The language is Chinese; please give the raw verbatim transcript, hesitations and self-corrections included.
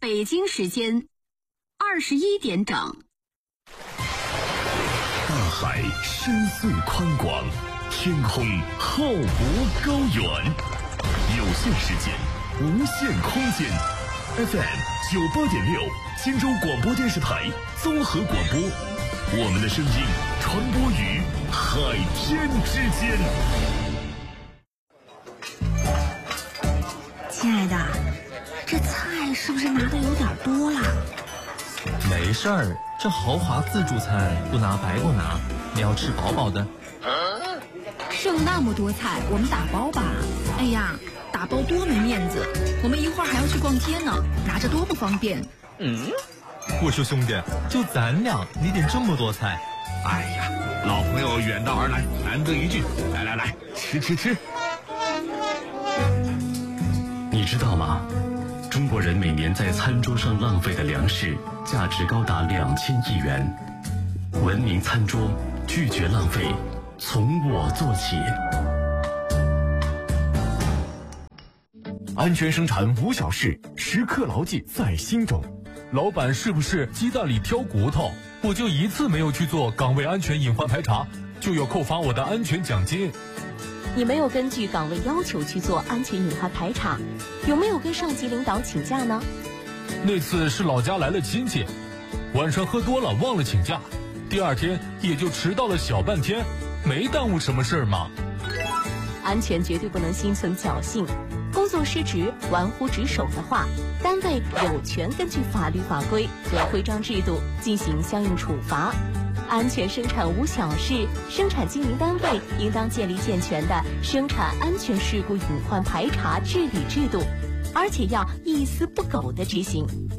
北京时间二十一点整。 大海深邃宽广，天空浩博高远，有限时间，无限空间。F M 九八点六，荆州广播电视台综合广播，我们的声音传播于海天之间。 亲爱的，这菜是不是拿的有点多了？ 没事儿，这豪华自助餐不拿白不拿，你要吃饱饱的。 剩那么多菜，我们打包吧。哎呀，打包多没面子，我们一会儿还要去逛街呢，拿着多不方便。 嗯，我说兄弟，就咱俩，你点这么多菜？ 哎呀，老朋友远道而来，难得一聚，来来来，吃吃吃。 你知道吗？中国人每年在餐桌上浪费的粮食价值高达两千亿元。文明餐桌，拒绝浪费，从我做起。 安全生产无小事，时刻牢记在心中。 老板是不是鸡蛋里挑骨头？我就一次没有去做岗位安全隐患排查，就要扣发我的安全奖金。 你没有根据岗位要求去做安全隐患排查，有没有跟上级领导请假呢？ 那次是老家来了亲戚，晚上喝多了忘了请假，第二天也就迟到了小半天，没耽误什么事儿嘛。 安全绝对不能心存侥幸，工作失职、玩忽职守的话，单位有权根据法律法规和规章制度进行相应处罚。安全生产无小事，生产经营单位应当建立健全的生产安全事故隐患排查治理制度，而且要一丝不苟地执行。